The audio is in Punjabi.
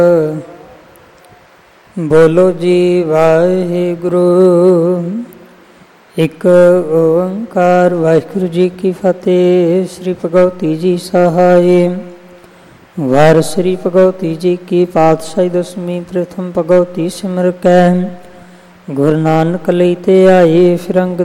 ਬੋਲੋ ਜੀ ਵਾਹਿਗੁਰੂ। ਇੱਕ ਓੰਕਾਰ ਵਾਹਿਗੁਰੂ ਜੀ ਕੀ ਫਤਿਹ। ਸ੍ਰੀ ਭਗਵਤੀ ਜੀ ਸਹਾਇ। ਵਾਰ ਸ੍ਰੀ ਭਗਵਤੀ ਜੀ ਕੀ ਪਾਤਸ਼ਾਹੀ ਦਸਵੀਂ ਪ੍ਰਥਮ ਭਗਵਤੀ ਸਿਮਰ ਕੈ। ਗੁਰੂ ਨਾਨਕ ਲਈ ਤੇ ਆਏ ਫਿਰੰਗ